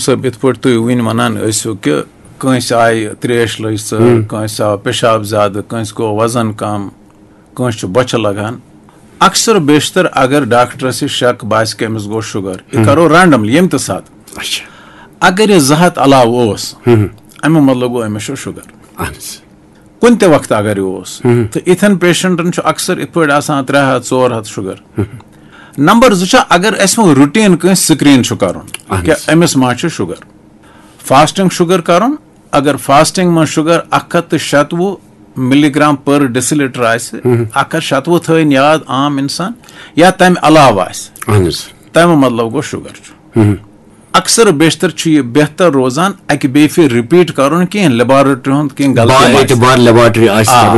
साहब इत पे तुम वन वनान कि कंस आई त्रेश लज कंस आव पेशाब ज्यादा कंस गो वजन कम कंस बच लगान अक्सर बेशतर अगर डॉक्टर से शक बास कि अमिस गो शुगर यह करो रैंडमली यम तो साथ अगर यह 200 अलाव अमु मतलब गो अमिस शुगर कुन ते वक्त अगर यह तो इथन पेशेंटन अक्सर इत पे 300 400 शुगर नंबर 2 अगर अस रूटीन कंस स्क्रीन कर क्या अमिस मा शुगर फास्टिंग शुगर कर अगर फास्टिंग में शुगर 197 मिलीग्राम पर डेसिलीटर आसे 197 थन याद आम इंसान या तम अलाव तम मतलब गो शुगर अक्सर बेशतर यह बेहतर रोजान अकि बे फिर रिपीट कर कह लेबोरेटरी हूं कह गलती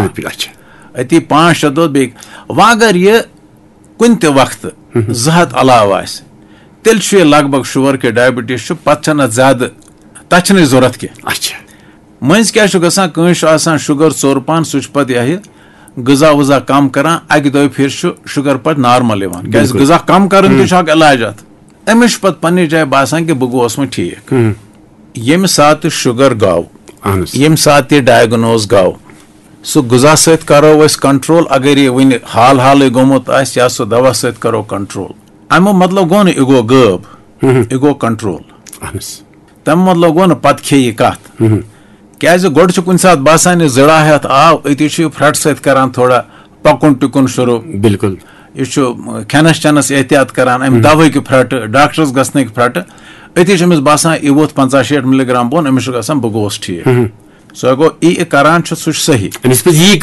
अति 5-6 दो बे वह अगर यह कुन ते वक्त 200 अलाव आसे तेल यह लगभग शुगर के डायबिटीज पे ज्यादा तथ जरूरत कह मज क्या गसान शुगर 4 पान सह पे गजा वजा कम करान अकि दो फिर शुगर पे नार्मल क्या गजा कम कर इलाज अमिस पे पन्ने जाए बासान कि बह गोस ठीक यम सात शुगर गाव यम सात यह डायग्नोज गाव सह गजा सत करो कंट्रोल अगर यह वन हाल हाल गोमुत या सह दवा सत करो कंट्रोल अमो मतलब गो न गो गब यह गो कंट्रोल तम मतलब गो न पत खे यह कत क्या गोड कुन सात बासान जड़ा हेत आव अति फ्रट सत करान थोड़ा पकुन टुकुन शुरू बिल्कुल यह खेनस चेनस एहतियात करान अम दवा की फ्रट डॉक्टरस गसन फ्रट अति अमिस बासान यह वोत 50-60 मिलीग्राम बोन अमिस गसान बह गोस ठीक सो गो यह करान सह सही अमिस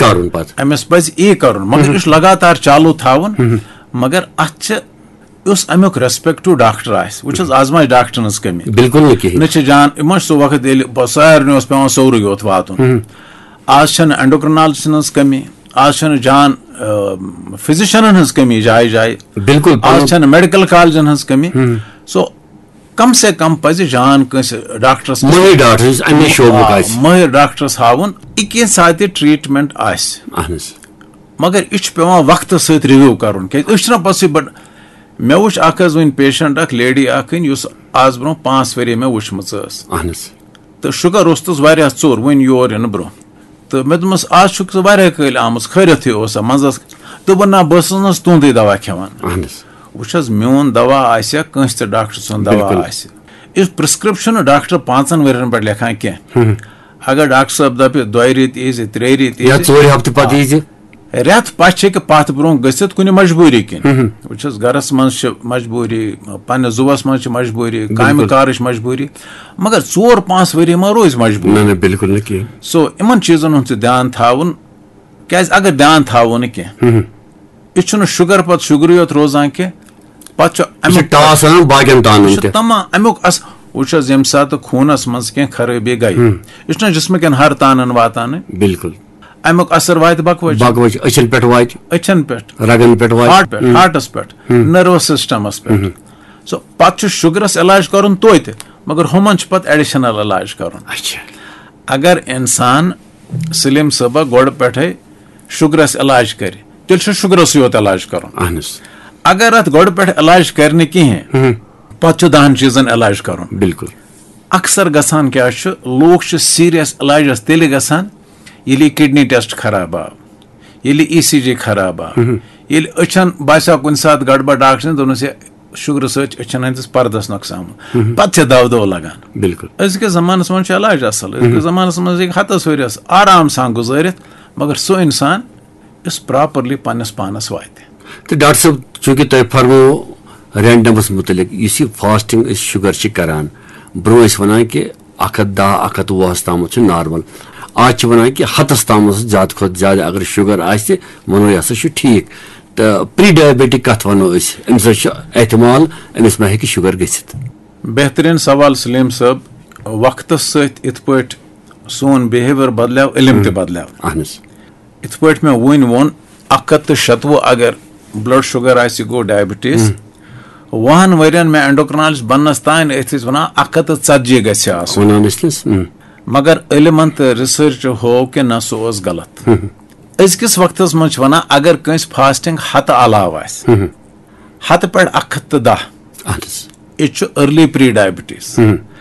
पज यह कर मगर यह लगातार चालू थावन मगर अत अमुक रेस्पेक्टिव डॉक्टर आजमा डॉक्टर कमी बिल्कुल न जान इन सह वक्त सारे पे सोर योत वात आज एंडोक्रिनॉलजिस्ट कमी आज जान फिजिशियन कमी जाए जाए बिल्कुल आज मेडिकल कॉलेजन कमी सो कम से कम पज जान कस डॉक्टर्स माहिर डॉक्टर्स हावन यह सात ट्रीटमेंट मगर यह पे वक्त सत रिव्यू कर पॉसिबल मे वुच वन पेशेंट लेडी आज ब्रो 5 वरी मे वुचम तो शुगर तस चोर वन योर इन ब्रो तो मे दोपस आज कल आम खरित मजस दोप ना बह तुंदे दवा खेवान वुच मोन दवा कंस डॉक्टर सुन दवा इस प्रिस्क्रिप्शन डॉक्टर 5 वरियन पे लिखान कह अगर डॉक्टर साहब दप 2 रेत 3 रेत रेत पे पत ब्रो गसित कुन मजबूरी किन वुचस गरस मज मजबूरी पन्ने जुवस मज मजबूरी काम कार मजबूरी मगर 4-5 वरी मा रोज मजबूरी बिल्कुल सो इन चीजन हूं ध्यान थावन क्या अगर ध्यान थावो न कह यह शुगर पे शुगर योत रोजान कह अमुक वुचस यम सात खूनस मज कह खराबी गई यह जिस्म कन हर तानन वातान बिल्कुल अमुक असर वात बकवच अचन पे रगन पे हार्टस पे नर्वस सिस्टमस पे सो पे शुगरस इलाज कर तो मगर हुमन पे एडिशनल इलाज कर अगर इंसान सलीम सबा गोड़ पे शुगरस इलाज कर तेल शुगरस योत इलाज कर अगर अत गोड़ पे इलाज कर कहें पे 10 चीजन इलाज कर बिल्कुल अक्सर गसान क्या लूक सीरियस इलाज तेल गसान ये किडनी टेस्ट खराब आव ये ECG खराब आव ये अचन बासा कुन सात गड़बड़ डॉक्टर दोनों से शुगर सचन हंदिस पर्दस नुकसान पे दव लगान बिल्कुल अजक जमानस मज इलाज असल अजक जमानस मज हतस वरियस आराम सान गुजारित मगर सो इंसान इस प्रॉपरली पन्नस पानस वात तो डॉक्टर साहब चूंकि तुम फरमो रैंडमस मुतलिक इस फास्टिंग शुगर करान ब्रो वन कि 110 120 ताम नार्मल आज वन कि 100 ताम ज्यादा खुद ज्यादा अगर शुगर वनो यह ठीक तो प्री डायबिटिक कत वनो एहतमाल अमिस मा हेकि शुगर गसित बेहतरीन सवाल सलीम साहब वक्त सत सोन बिहेवियर बदलाव इल्म ते बदलाव इत पे मे वोन 197 अगर ब्लड शुगर गो डायबिटीज 1 वरियन में एंडोक्रिनॉलजिस्ट बनस तान वन 140 गि मगर इल्मन तो रिसर्च हो कि न सो गलत अजकिस वक्त मज वन अगर कंस फास्टिंग 100 अलाव 100 पे 110 यह अर्ली प्री डायबिटीज